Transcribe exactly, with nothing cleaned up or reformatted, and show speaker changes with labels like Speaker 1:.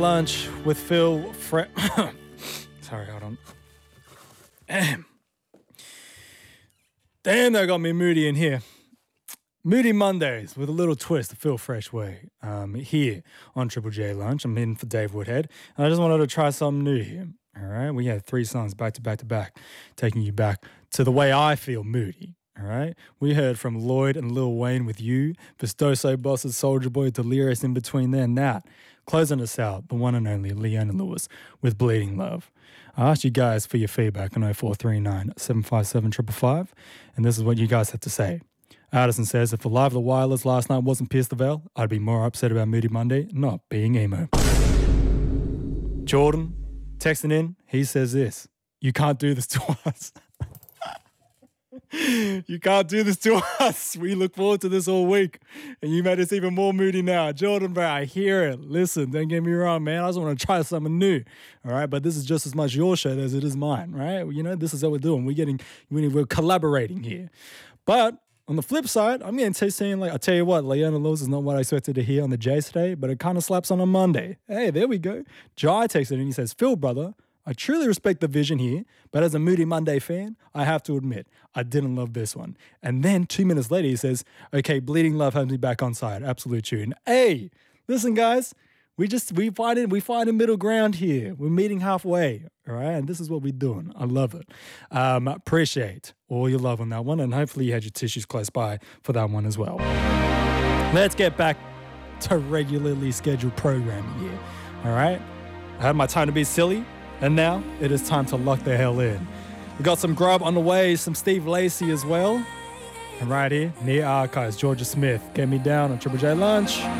Speaker 1: Lunch with Phil Fre- Sorry, hold on. Damn. Damn, that got me moody in here. Moody Mondays with a little twist, the Phil Fresh way. Um, here on Triple J Lunch. I'm in for Dave Woodhead. And I just wanted to try something new here. All right? We had three songs back to back to back, taking you back to the way I feel moody. All right? We heard from Lloyd and Lil Wayne with You, Vistoso Bosses, Soulja Boy, Delirious in between there and that. Closing us out, the one and only Leona Lewis with Bleeding Love. I asked you guys for your feedback on oh four three nine, seven five seven, five five five, and this is what you guys had to say. Addison says, if the Live the Wireless last night wasn't Pierce the Veil, I'd be more upset about Moody Monday not being emo. Jordan, texting in, he says this, you can't do this to us. You can't do this to us. We look forward to this all week. And you made us even more moody now. Jordan, bro, I hear it. Listen, don't get me wrong, man. I just want to try something new. All right. But this is just as much your show as it is mine, right? You know, this is what we're doing. We're getting, we're collaborating here. But on the flip side, I'm getting to saying, like, I'll tell you what, Leona Lewis is not what I expected to hear on the Jays today, but it kind of slaps on a Monday. Hey, there we go. Jai texted and he says, Phil, brother, I truly respect the vision here, but as a Moody Monday fan, I have to admit, I didn't love this one. And then two minutes later, he says, okay, Bleeding Love has me back on side. Absolute tune. Hey, listen, guys, we just, we find it, we find a middle ground here. We're meeting halfway, all right? And this is what we're doing. I love it. Um, appreciate all your love on that one, and hopefully you had your tissues close by for that one as well. Let's get back to regularly scheduled programming here, all right? I had my time to be silly. And now, it is time to lock the hell in. We got some grub on the way, some Steve Lacy as well. And right here, near archives, Georgia Smith. Get me down on Triple J Lunch.